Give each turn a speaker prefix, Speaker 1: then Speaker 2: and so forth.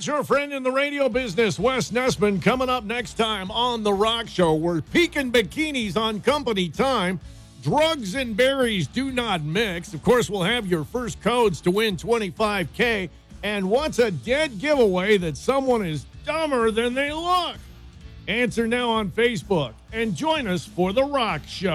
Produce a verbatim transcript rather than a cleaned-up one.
Speaker 1: your friend in the radio business, Wes Nessman, coming up next time on The Rock Show. We're peeking bikinis on company time. Drugs and berries do not mix. Of course, we'll have your first codes to win twenty-five K. And what's a dead giveaway that someone is dumber than they look? Answer now on Facebook and join us for The Rock Show.